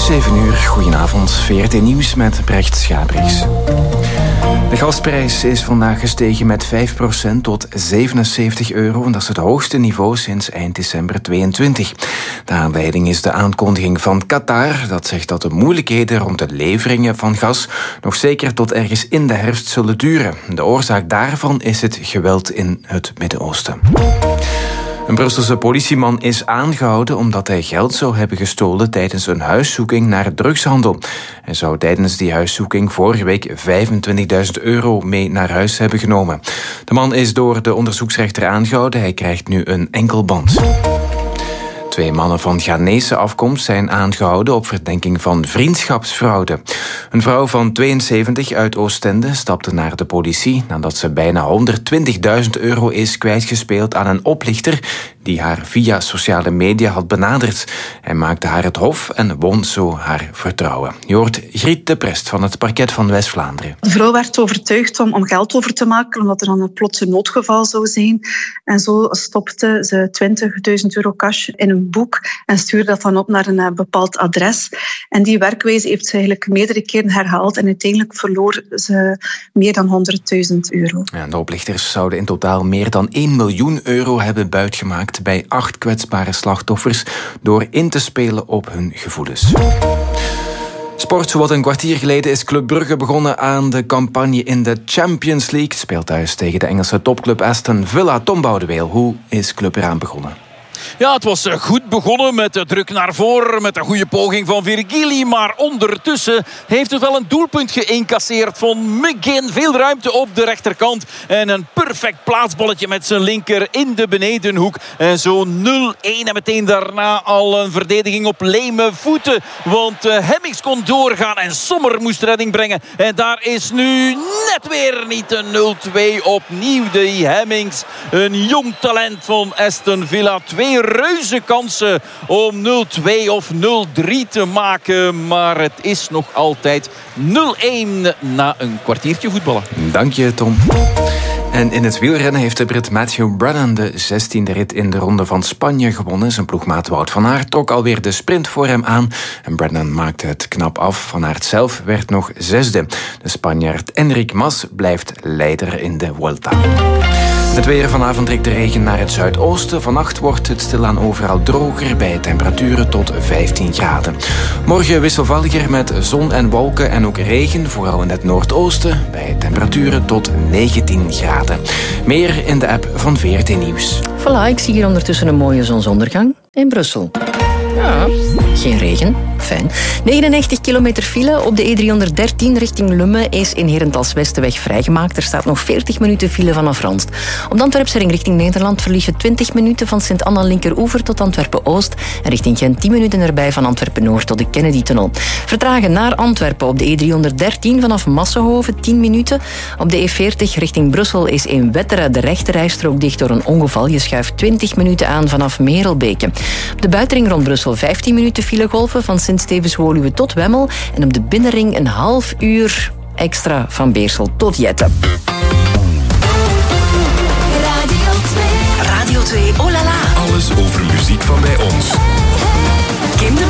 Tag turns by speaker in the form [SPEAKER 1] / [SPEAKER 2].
[SPEAKER 1] is 7 uur. Goedenavond. VRT Nieuws met Brecht Schabriks. De gasprijs is vandaag gestegen met 5% tot €77. En dat is het hoogste niveau sinds eind december 2022. De aanleiding is de aankondiging van Qatar. Dat zegt dat de moeilijkheden rond de leveringen van gas nog zeker tot ergens in de herfst zullen duren. De oorzaak daarvan is het geweld in het Midden-Oosten. Een Brusselse politieman is aangehouden omdat hij geld zou hebben gestolen tijdens een huiszoeking naar drugshandel. Hij zou tijdens die huiszoeking vorige week €25.000 mee naar huis hebben genomen. De man is door de onderzoeksrechter aangehouden. Hij krijgt nu een enkelband. 2 mannen van Ghanese afkomst zijn aangehouden op verdenking van vriendschapsfraude. Een vrouw van 72 uit Oostende stapte naar de politie nadat ze bijna €120.000 is kwijtgespeeld aan een oplichter die haar via sociale media had benaderd. Hij maakte haar het hof en won zo haar vertrouwen. Je hoort Griet de Prest van het parket van West-Vlaanderen.
[SPEAKER 2] De vrouw werd overtuigd om geld over te maken, omdat er dan een plotse noodgeval zou zijn. En zo stopte ze €20.000 cash in een boek en stuurde dat dan op naar een bepaald adres. En die werkwijze heeft ze eigenlijk meerdere keren herhaald en uiteindelijk verloor ze meer dan €100.000.
[SPEAKER 1] Ja, de oplichters zouden in totaal meer dan €1 miljoen hebben buitgemaakt bij 8 kwetsbare slachtoffers door in te spelen op hun gevoelens. Sport, zowat een kwartier geleden is Club Brugge begonnen aan de campagne in de Champions League. Speelt thuis tegen de Engelse topclub Aston Villa. Tom Boudeweel, hoe is Club eraan begonnen?
[SPEAKER 3] Ja, het was goed begonnen met de druk naar voren, met een goede poging van Virgili. Maar ondertussen heeft het wel een doelpunt geïncasseerd van McGinn. Veel ruimte op de rechterkant. En een perfect plaatsballetje met zijn linker in de benedenhoek. En zo 0-1 en meteen daarna al een verdediging op leme voeten. Want Hemmings kon doorgaan en Sommer moest redding brengen. En daar is nu net weer niet een 0-2. Opnieuw de Hemmings. Een jong talent van Aston Villa. 2 reuze kansen om 0-2 of 0-3 te maken. Maar het is nog altijd 0-1 na een kwartiertje voetballen.
[SPEAKER 1] Dank je, Tom. En in het wielrennen heeft de Brit Matthew Brennan de 16e rit in de Ronde van Spanje gewonnen. Zijn ploegmaat Wout van Aert trok alweer de sprint voor hem aan. En Brennan maakte het knap af. Van Aert zelf werd nog 6e. De Spanjaard Enric Mas blijft leider in de Vuelta. Het weer: vanavond trekt de regen naar het zuidoosten. Vannacht wordt het stilaan overal droger bij temperaturen tot 15 graden. Morgen wisselvalliger met zon en wolken en ook regen, vooral in het noordoosten, bij temperaturen tot 19 graden. Meer in de app van VRT Nieuws.
[SPEAKER 4] Voilà, ik zie hier ondertussen een mooie zonsondergang in Brussel. Ja, geen regen. Fijn. 99 kilometer file op de E313 richting Lummen is in Herentals Westenweg vrijgemaakt. Er staat nog 40 minuten file vanaf Ranst. Op de Antwerpse ring richting Nederland verlies je 20 minuten van Sint-Anna linkeroever tot Antwerpen-Oost. En richting Gent 10 minuten erbij van Antwerpen-Noord tot de Kennedy-tunnel. Vertragen naar Antwerpen op de E313 vanaf Massenhoven 10 minuten. Op de E40 richting Brussel is in Wetteren de rechterrijstrook dicht door een ongeval. Je schuift 20 minuten aan vanaf Merelbeke. Op de buitenring rond Brussel 15 minuten filegolven van Sint-Stevens-Woluwe tot Wemmel. En op de binnenring een half uur extra van Beersel tot Jette.
[SPEAKER 5] Radio 2, oh la la.
[SPEAKER 6] Alles over muziek van bij ons.
[SPEAKER 5] Kim de